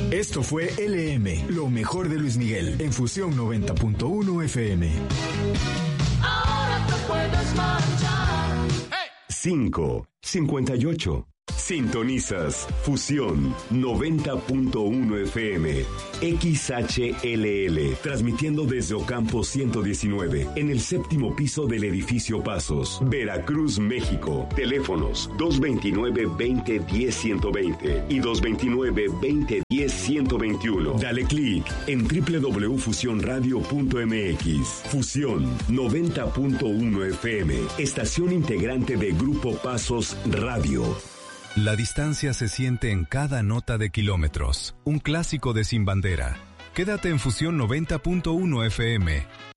Esto fue LM, lo mejor de Luis Miguel, en Fusión 90.1 FM. Ahora te puedes marchar. 5:58. Sintonizas Fusión 90.1 FM, XHLL, transmitiendo desde Ocampo 119, en el séptimo piso del edificio Pasos, Veracruz, México. Teléfonos 229-2010-120 y 229-2010-121. Dale clic en www.fusionradio.mx. Fusión 90.1 FM, estación integrante de Grupo Pasos Radio. La distancia se siente en cada nota de kilómetros. Un clásico de Sin Bandera. Quédate en Fusión 90.1 FM.